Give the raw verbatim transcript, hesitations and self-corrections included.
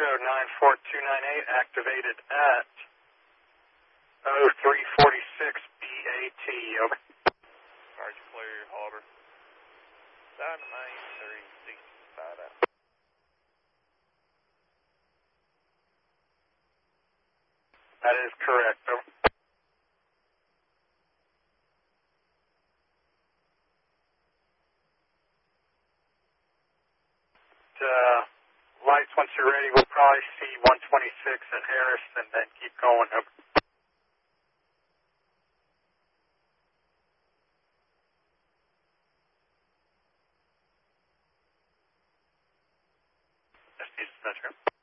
Metro nine four two nine eight activated at oh three forty-six B A T, over. Roger, clear, harbor. Down to main, three sixty-five out. That is correct, over. Uh, lights, once you're ready, we'll probably see one twenty-six at Harris and then keep going, over. That's the center.